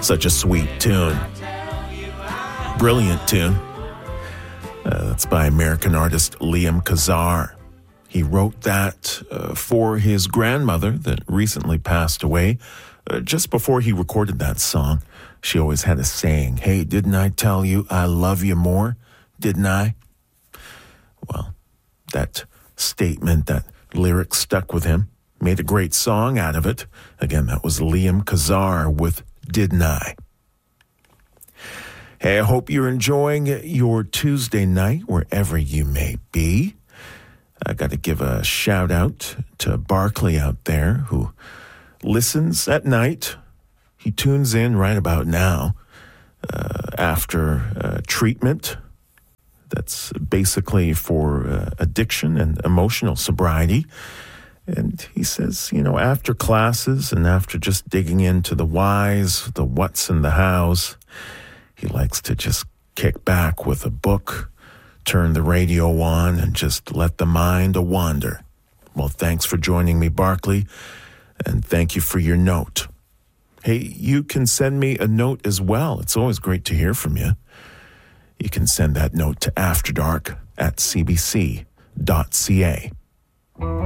Such a sweet tune. Brilliant tune. That's by American artist Liam Kazar. He wrote that for his grandmother that recently passed away. Just before he recorded that song, she always had a saying, "Hey, didn't I tell you I love you more? Didn't I?" Well, that statement, that lyric stuck with him, made a great song out of it. Again, that was Liam Kazar with Didn't I? Hey, I hope you're enjoying your Tuesday night wherever you may be. I got to give a shout out to Barkley out there who listens at night. He tunes in right about now after treatment. That's basically for addiction and emotional sobriety. And he says, after classes and after just digging into the whys, the whats and the hows, he likes to just kick back with a book, turn the radio on, and just let the mind wander. Well, thanks for joining me, Barkley, and thank you for your note. Hey, you can send me a note as well. It's always great to hear from you. You can send that note to afterdark@cbc.ca.